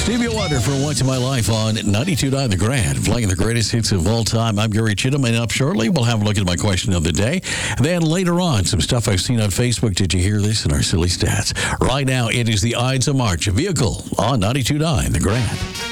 Stevie Wonder for Once in My Life on 92.9 The Grand, playing the greatest hits of all time. I'm Gary Chittum, and up shortly, we'll have a look at my question of the day. Then later on, some stuff I've seen on Facebook. Did you hear this? And our silly stats. Right now, it is the Ides of March vehicle on 92.9 The Grand.